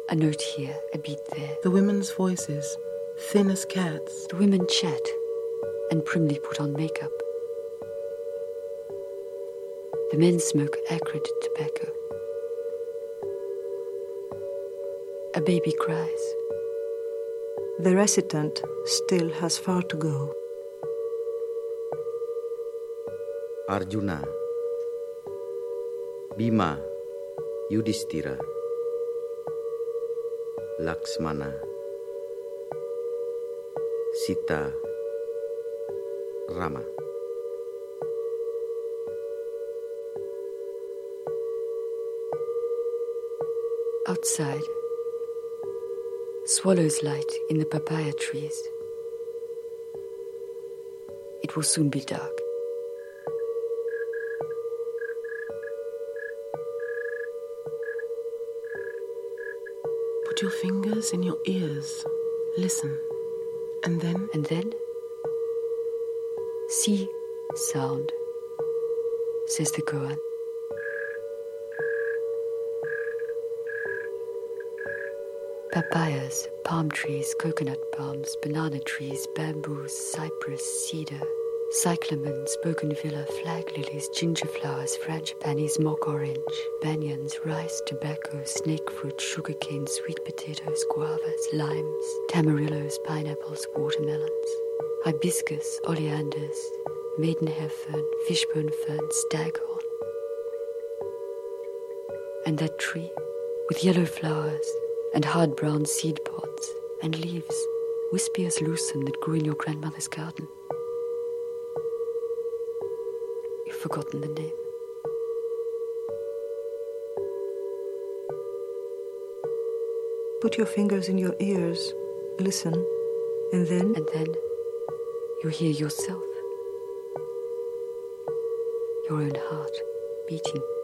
A note here, a beat there. The women's voices, thin as cats. The women chat and primly put on makeup. The men smoke acrid tobacco. A baby cries. The recitant still has far to go. Arjuna, Bhima, Yudhishthira, Lakshmana, Sita, Rama. Outside, swallows light in the papaya trees. It will soon be dark. Put your fingers in your ears. Listen. And then? And then? See sound, says the koan. Papayas, palm trees, coconut palms, banana trees, bamboos, cypress, cedar, cyclamens, bougainvillea, flag lilies, ginger flowers, frangipanis, mock orange, banyans, rice, tobacco, snake fruit, sugarcane, sweet potatoes, guavas, limes, tamarillos, pineapples, watermelons, hibiscus, oleanders, maidenhair fern, fishbone fern, staghorn. And that tree with yellow flowers and hard brown seed pods and leaves, wispy as lucerne that grew in your grandmother's garden. You've forgotten the name. Put your fingers in your ears, listen, and then? And then you hear yourself, your own heart beating.